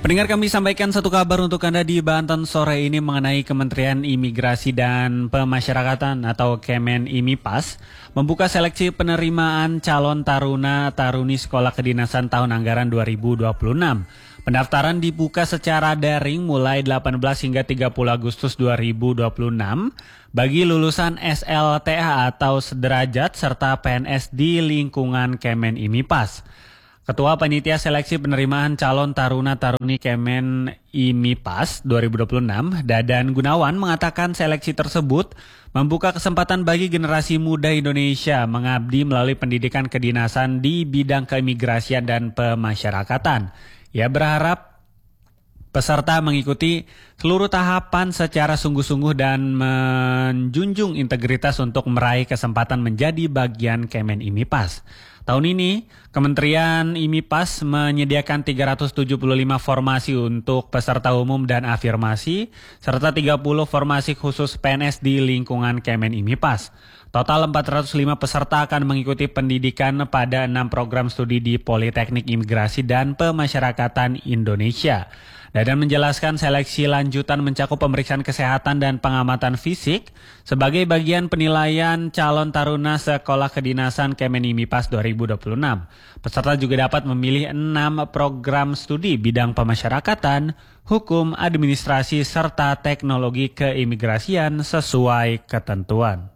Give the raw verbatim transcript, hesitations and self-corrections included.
Pendengar, kami sampaikan satu kabar untuk Anda di Banten sore ini mengenai Kementerian Imigrasi dan Pemasyarakatan atau Kemen IMIPAS membuka seleksi penerimaan calon taruna taruni sekolah kedinasan tahun anggaran dua ribu dua puluh enam. Pendaftaran dibuka secara daring mulai delapan belas hingga tiga puluh Agustus dua ribu dua puluh enam bagi lulusan S L T A atau sederajat serta P N S di lingkungan Kemen IMIPAS. Ketua Panitia Seleksi Penerimaan Calon Taruna-Taruni Kemen IMIPAS dua ribu dua puluh enam, Dadan Gunawan, mengatakan seleksi tersebut membuka kesempatan bagi generasi muda Indonesia mengabdi melalui pendidikan kedinasan di bidang keimigrasian dan pemasyarakatan. Ia berharap peserta mengikuti seluruh tahapan secara sungguh-sungguh dan menjunjung integritas untuk meraih kesempatan menjadi bagian Kemen IMIPAS. Tahun ini, Kementerian IMIPAS menyediakan tiga ratus tujuh puluh lima formasi untuk peserta umum dan afirmasi, serta tiga puluh formasi khusus P N S di lingkungan Kemen IMIPAS. Total empat ratus lima peserta akan mengikuti pendidikan pada enam program studi di Politeknik Imigrasi dan Pemasyarakatan Indonesia. Dadan menjelaskan seleksi lanjutan mencakup pemeriksaan kesehatan dan pengamatan fisik sebagai bagian penilaian calon taruna sekolah kedinasan Kemen IMIPAS dua ribu dua puluh enam. Peserta juga dapat memilih enam program studi bidang pemasyarakatan, hukum, administrasi, serta teknologi keimigrasian sesuai ketentuan.